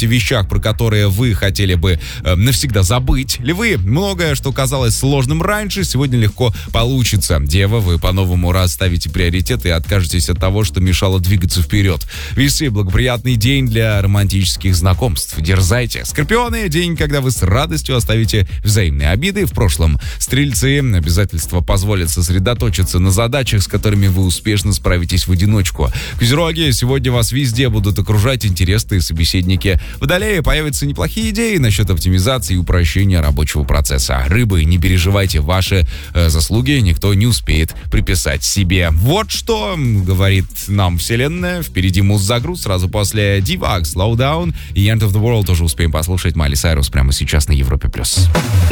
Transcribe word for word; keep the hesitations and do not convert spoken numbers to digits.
думаете о вещах, про которые вы хотели бы э, навсегда забыть. Львы, многое, что казалось сложным раньше, сегодня легко получится. Дева, вы по-новому расставите приоритеты и откажетесь от того, что мешало двигаться вперед. Весы, благоприятный день для романтических знакомств. Дерзайте. Скорпионы, день, когда вы с радостью оставите взаимные обиды в прошлом. Стрельцы, обязательства позволят сосредоточиться на задачах, с которыми вы успешно справитесь в одиночку. Козероги, сегодня вас везде будут окружать интересные собеседники. Водолеи, появятся неплохие идеи насчет оптимизации и упрощения рабочего процесса. Рыбы, не переживайте, ваши э, заслуги никто не успеет приписать себе. Вот что говорит нам Вселенная. Впереди муз-загруз, сразу после Divax, Slow Down и End of the World тоже успеем послушать. Майли Сайрус прямо сейчас на Европе+.